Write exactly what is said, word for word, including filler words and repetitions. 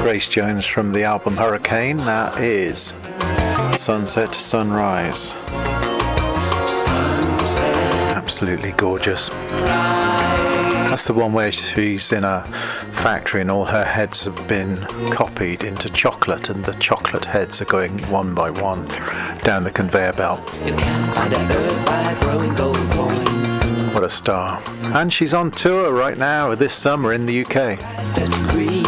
Grace Jones from the album Hurricane. That is Sunset to Sunrise. Absolutely gorgeous. That's the one where she's in a factory and all her heads have been copied into chocolate, and the chocolate heads are going one by one down the conveyor belt. What a star. And she's on tour right now this summer in the U K.